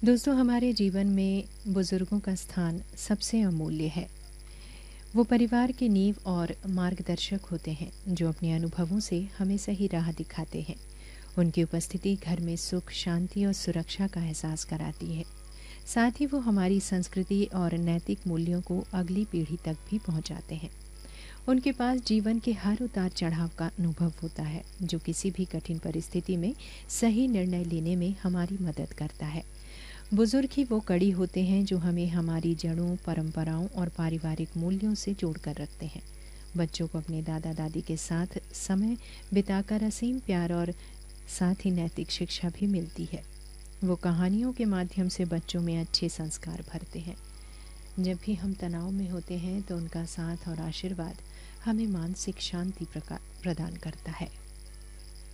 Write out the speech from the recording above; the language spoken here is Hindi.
दोस्तों, हमारे जीवन में बुज़ुर्गों का स्थान सबसे अमूल्य है। वो परिवार की नींव और मार्गदर्शक होते हैं, जो अपने अनुभवों से हमें सही राह दिखाते हैं। उनकी उपस्थिति घर में सुख, शांति और सुरक्षा का एहसास कराती है। साथ ही वो हमारी संस्कृति और नैतिक मूल्यों को अगली पीढ़ी तक भी पहुंचाते हैं। उनके पास जीवन के हर उतार चढ़ाव का अनुभव होता है, जो किसी भी कठिन परिस्थिति में सही निर्णय लेने में हमारी मदद करता है। बुजुर्ग ही वो कड़ी होते हैं जो हमें हमारी जड़ों, परंपराओं और पारिवारिक मूल्यों से जोड़कर रखते हैं। बच्चों को अपने दादा दादी के साथ समय बिताकर असीम प्यार और साथ ही नैतिक शिक्षा भी मिलती है। वो कहानियों के माध्यम से बच्चों में अच्छे संस्कार भरते हैं। जब भी हम तनाव में होते हैं तो उनका साथ और आशीर्वाद हमें मानसिक शांति प्रदान करता है।